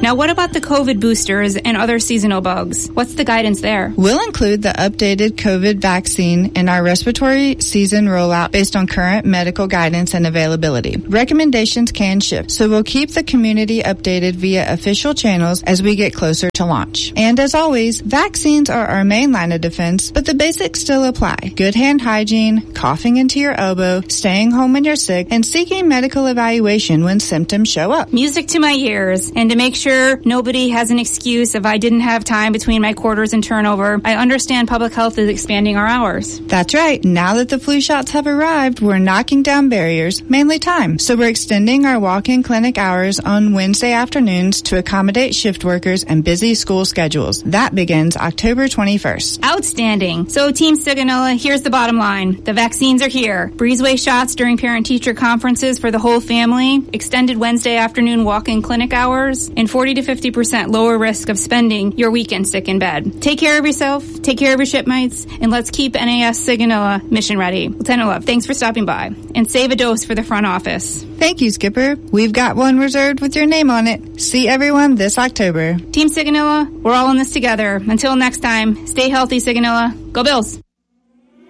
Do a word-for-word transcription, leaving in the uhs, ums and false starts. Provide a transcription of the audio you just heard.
Now, what about the COVID boosters and other seasonal bugs? What's the guidance there? We'll include the updated COVID vaccine in our respiratory season rollout based on current medical guidance and availability. Recommendations can shift, so we'll keep the community updated via official channels as we get closer to launch. And as always, vaccines are our main line of defense, but the basics still apply. Good hand hygiene, coughing into your elbow, staying home when you're sick, and seeking medical evaluation when symptoms show up. Music to my ears. And to make sure nobody has an excuse if I didn't have time between my quarters and turnover, I understand public health is expanding our hours. That's right. Now that the flu shots have arrived, we're knocking down barriers, mainly time. So we're extending our walk-in clinic hours on Wednesday afternoons to accommodate shift workers and busy school schedules. That begins October twenty-first. Outstanding. So Team Sigonella, here's the bottom line. The vaccines are here. Breezeway shots during parent-teacher conferences for the whole family, extended Wednesday afternoon walk-in clinic hours, and forty to fifty percent lower risk of spending your weekend sick in bed. Take care of yourself, take care of your shipmates, and let's keep N A S Sigonella mission ready. Lieutenant Love, thanks for stopping by. And save a dose for the front office. Thank you, Skipper. We've got one reserved with your name on it. See everyone this October. Team Sigonella, we're all in this together. Until next time, stay healthy, Sigonella. Go Bills!